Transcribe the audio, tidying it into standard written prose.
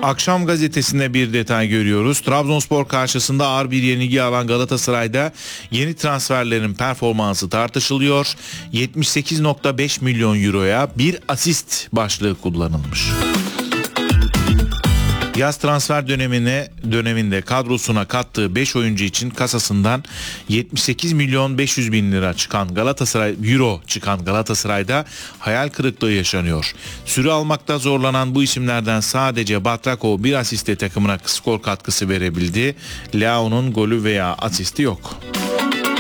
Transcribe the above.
Akşam gazetesinde bir detay görüyoruz. Trabzonspor karşısında ağır bir yenilgi alan Galatasaray'da yeni transferlerin performansı tartışılıyor. 78,5 milyon euroya bir asist başlığı kullanılmış. Yaz transfer döneminde kadrosuna kattığı 5 oyuncu için kasasından 78 milyon 500 bin lira çıkan euro çıkan Galatasaray'da hayal kırıklığı yaşanıyor. Süre almakta zorlanan bu isimlerden sadece Batrakov bir asiste takımına skor katkısı verebildi. Leao'nun golü veya asisti yok.